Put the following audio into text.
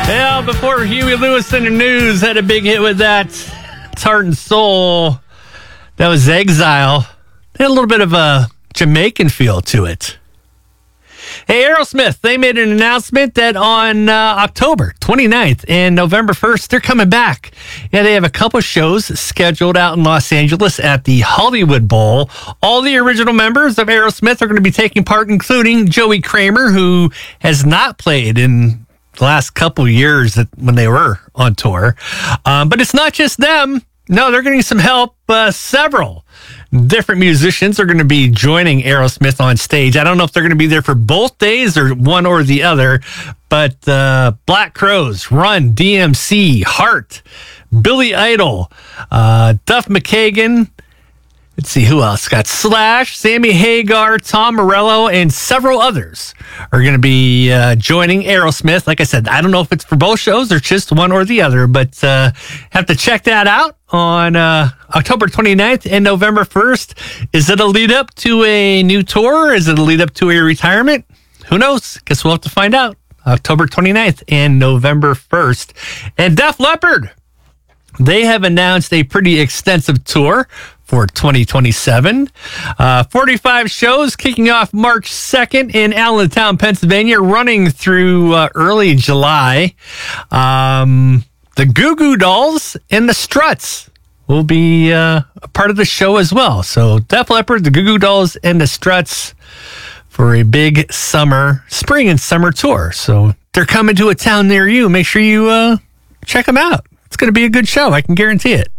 Yeah, before Huey Lewis in the News had a big hit with that. It's Heart and Soul. That was Exile. They had a little bit of a Jamaican feel to it. Hey, Aerosmith, they made an announcement that on October 29th and November 1st, they're coming back. Yeah, they have a couple shows scheduled out in Los Angeles at the Hollywood Bowl. All the original members of Aerosmith are going to be taking part, including Joey Kramer, who has not played in the last couple years when they were on tour. But it's not just them. No, they're getting some help. Several different musicians are going to be joining Aerosmith on stage. I don't know if they're going to be there for both days or one or the other, but Black Crowes, Run, DMC, Heart, Billy Idol, Duff McKagan. Let's see who else. Got Slash, Sammy Hagar, Tom Morello, and several others are going to be joining Aerosmith. Like I said, I don't know if it's for both shows or just one or the other, but have to check that out on October 29th and November 1st. Is it a lead up to a new tour? Is it a lead up to a retirement? Who knows? Guess we'll have to find out. October 29th and November 1st. And Def Leppard, they have announced a pretty extensive tour for 2027. 45 shows kicking off March 2nd in Allentown, Pennsylvania, running through early July. The Goo Goo Dolls and the Struts will be a part of the show as well. So Def Leppard, the Goo Goo Dolls, and the Struts for a big spring and summer tour. So they're coming to a town near you. Make sure you check them out. It's going to be a good show. I can guarantee it.